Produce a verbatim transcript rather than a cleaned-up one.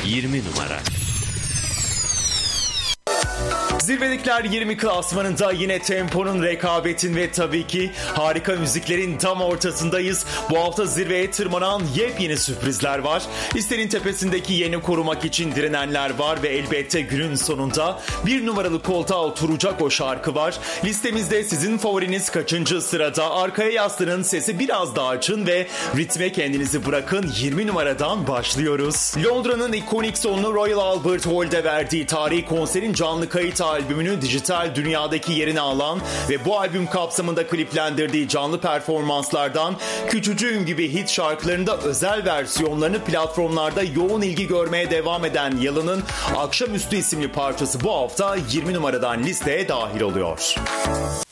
yirmi numara. Zirvedekiler yirmi klasmanında yine temponun, rekabetin ve tabii ki harika müziklerin tam ortasındayız. Bu hafta zirveye tırmanan yepyeni sürprizler var. Listenin tepesindeki yeni korumak için direnenler var ve elbette günün sonunda bir numaralı koltuğa oturacak o şarkı var. Listemizde sizin favoriniz kaçıncı sırada? Arkaya yaslanın, sesi biraz daha açın ve ritme kendinizi bırakın. yirmi numaradan başlıyoruz. Londra'nın ikonik sonunu Royal Albert Hall'de verdiği tarihi konserin canlı kayıt albümünü dijital dünyadaki yerini alan ve bu albüm kapsamında kliplendirdiği canlı performanslardan Küçücüğüm gibi hit şarkılarında özel versiyonlarını platformlarda yoğun ilgi görmeye devam eden Yalın'ın Akşamüstü isimli parçası bu hafta yirmi numaradan listeye dahil oluyor.